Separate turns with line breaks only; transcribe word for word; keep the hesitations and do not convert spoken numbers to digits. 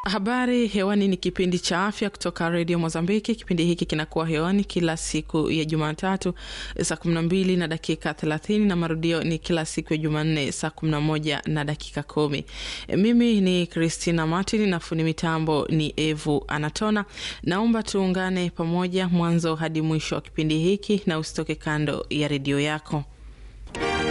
Habari hewani ni kipindi cha afya kutoka Radio Mozambiki. Kipindi hiki kinakuwa hewani kila siku ya Jumatatu saa kumi na mbili na dakika thelathini na marudio ni kila siku ya Jumanne saa kumi na moja na dakika kumi. Mimi ni Christina Martin na fundi mitambo ni Evu Anatona. Naomba tuungane pamoja mwanzo hadi mwisho wa kipindi hiki na usitoke kando ya redio yako.